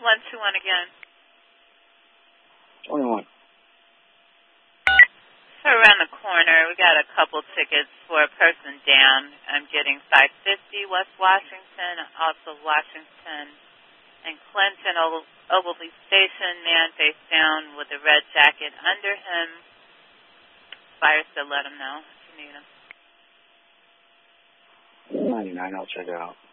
121 again. 21. So around the corner, we got a couple tickets for a person down. I'm getting 550 West Washington, also Washington and Clinton, Ogilvie Station, man face down with a red jacket under him. Fire still let him know if you need him. 99, I'll check it out.